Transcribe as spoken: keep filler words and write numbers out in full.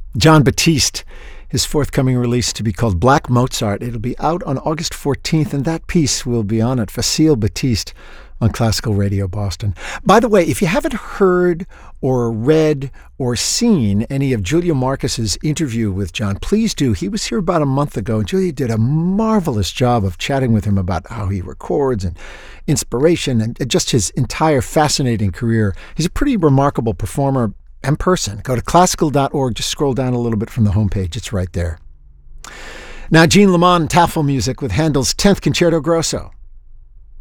Jon Batiste, his forthcoming release to be called Black Mozart. It'll be out on August fourteenth, and that piece will be on it. Facile Batiste on Classical Radio Boston. By the way, if you haven't heard or read or seen any of Julia Marcus's interview with Jon, please do. He was here about a month ago, and Julia did a marvelous job of chatting with him about how he records and inspiration and just his entire fascinating career. He's a pretty remarkable performer and person. Go to classical dot org. Just scroll down a little bit from the homepage. It's right there. Now, Jean Lamont, Taffel music with Handel's tenth Concerto Grosso.